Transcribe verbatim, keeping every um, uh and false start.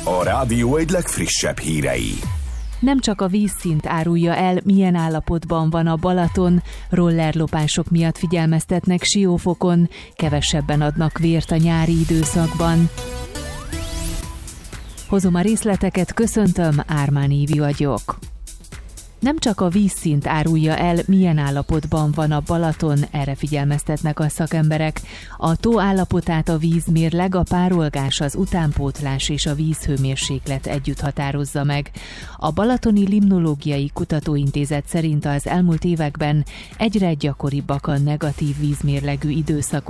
A rádió egy legfrissebb hírei. Nem csak a vízszint árulja el, milyen állapotban van a Balaton, rollerlopások miatt figyelmeztetnek Siófokon, kevesebben adnak vért a nyári időszakban. Hozom a részleteket, köszöntöm, Ármán Évi vagyok. Nem csak a vízszint árulja el, milyen állapotban van a Balaton, erre figyelmeztetnek a szakemberek. A tó állapotát a vízmérleg, a párolgás, az utánpótlás és a vízhőmérséklet együtt határozza meg. A Balatoni Limnológiai Kutatóintézet szerint az elmúlt években egyre gyakoribbak a negatív vízmérlegű időszakok,